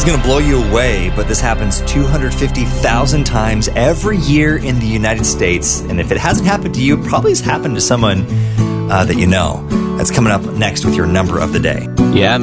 is going to blow you away, but this happens 250,000 times every year in the United States. And if it hasn't happened to you, it probably has happened to someone that you know. That's coming up next with your number of the day. Yeah,